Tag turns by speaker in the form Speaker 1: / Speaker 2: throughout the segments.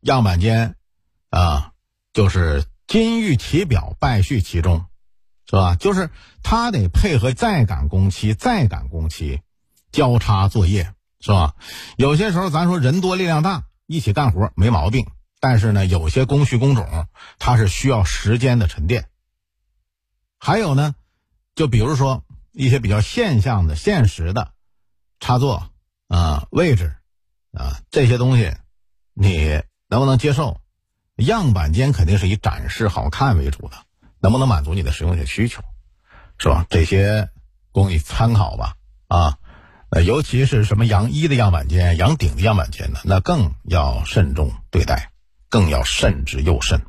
Speaker 1: 样板间就是金玉其表，败絮其中，是吧？就是它得配合再赶工期交叉作业，是吧？有些时候咱说人多力量大，一起干活没毛病，但是呢，有些工序工种它是需要时间的沉淀。还有呢，就比如说一些比较现实的插座位置这些东西你能不能接受？样板间肯定是以展示好看为主的，能不能满足你的使用者需求，是吧？这些供你参考吧尤其是什么阳一的样板间、阳顶的样板间呢，那更要慎重对待，更要慎之又慎。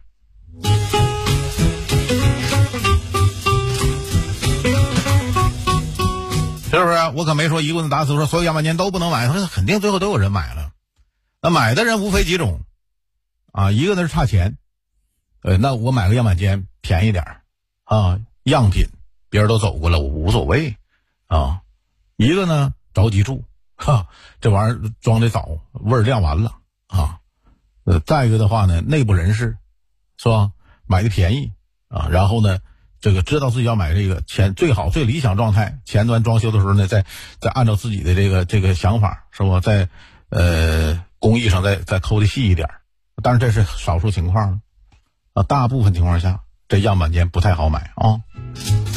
Speaker 1: 是不是？我可没说一棍子打死说所有样板间都不能买，他说肯定最后都有人买了。那买的人无非几种一个呢是差钱，那我买个样板间便宜点样品别人都走过了，我无所谓一个呢着急住这玩意儿装得早，味儿晾完了再一个的话呢，内部人士是吧，买的便宜然后呢这个知道自己要买这个最好最理想状态，前端装修的时候呢再按照自己的这个想法，是吧，在工艺上再抠的细一点，但是这是少数情况大部分情况下这样板间不太好买